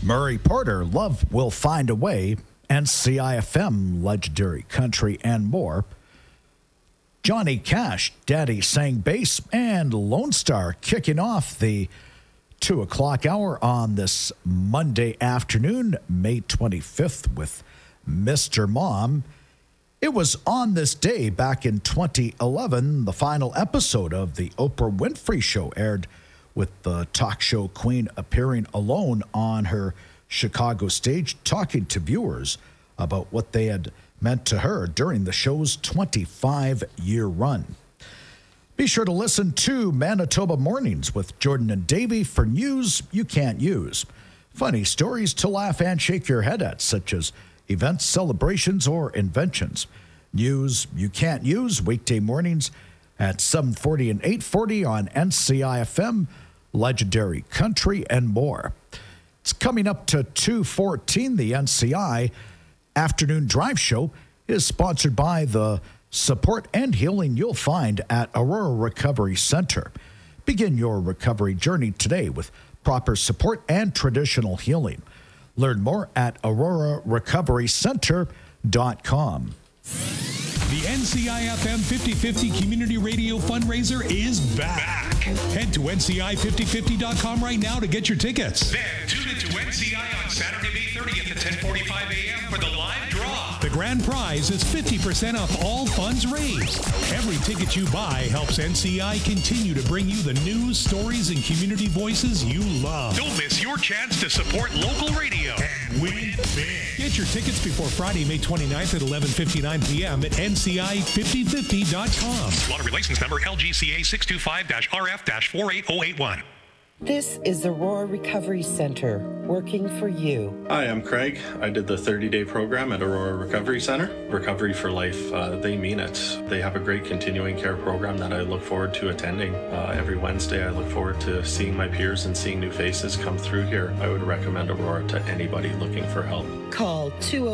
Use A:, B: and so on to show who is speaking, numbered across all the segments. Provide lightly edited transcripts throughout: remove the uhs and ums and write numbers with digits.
A: Murray Porter, Love Will Find a Way, NCIFM, Legendary Country, and more. Johnny Cash, Daddy Sang Bass, and Lone Star kicking off the 2 o'clock hour on this Monday afternoon, May 25th, with Mr. Mom. It was on this day back in 2011, the final episode of the Oprah Winfrey Show aired, with the talk show queen appearing alone on her Chicago stage, talking to viewers about what they had meant to her during the show's 25-year run. Be sure to listen to Manitoba Mornings with Jordan and Davey for news you can't use. Funny stories to laugh and shake your head at, such as events, celebrations, or inventions. News you can't use, weekday mornings at 7:40 and 8:40 on NCIFM, Legendary Country, and more. It's coming up to 2:14. The NCI Afternoon Drive Show is sponsored by the support and healing you'll find at Aurora Recovery Center. Begin your recovery journey today with proper support and traditional healing. Learn more at aurorarecoverycenter.com.
B: The NCIFM 50/50 Community Radio Fundraiser is back. Head to NCI5050.com right now to get your tickets.
C: Then tune into NCI on Saturday, May 30th at 10:45 a.m. for the live draw.
B: The grand prize is 50% off all funds raised. Every ticket you buy helps NCI continue to bring you the news, stories, and community voices you love.
C: Don't miss your chance to support local radio and win big.
B: Get your tickets before Friday, May 29th at 11:59 p.m. at NCI5050.com.
C: Lottery license number LGCA 625-RF-48081.
D: This is the Aurora Recovery Center, working for you.
E: Hi, I'm Craig. I did the 30-day program at Aurora Recovery Center. Recovery for life, they mean it. They have a great continuing care program that I look forward to attending. Every Wednesday, I look forward to seeing my peers and seeing new faces come through here. I would recommend Aurora to anybody looking for help.
D: Call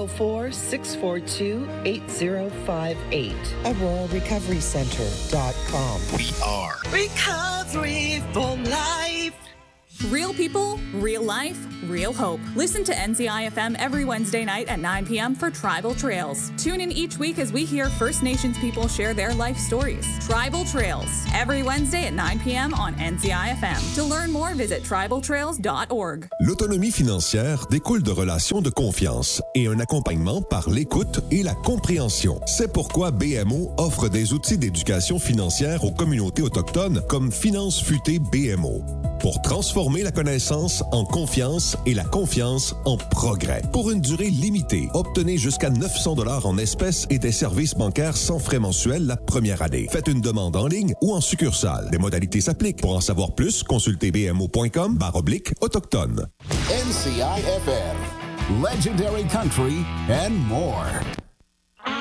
D: 204-642-8058. AuroraRecoveryCenter.com.
F: We are
D: Recovery for Life.
G: Real people, real life, real hope. Listen to NCIFM every Wednesday night at 9 p.m. for Tribal Trails. Tune in each week as we hear First Nations people share their life stories. Tribal Trails, every Wednesday at 9 p.m. on NCIFM. To learn more, visit tribaltrails.org.
H: L'autonomie financière découle de relations de confiance et un accompagnement par l'écoute et la compréhension. C'est pourquoi BMO offre des outils d'éducation financière aux communautés autochtones comme Finance Futée BMO. Pour transformer la connaissance en confiance et la confiance en progrès. Pour une durée limitée, obtenez jusqu'à 900 $ en espèces et des services bancaires sans frais mensuels la première année. Faites une demande en ligne ou en succursale. Des modalités s'appliquent. Pour en savoir plus, consultez bmo.com/autochtone.
F: NCIFM, Legendary Country, and more.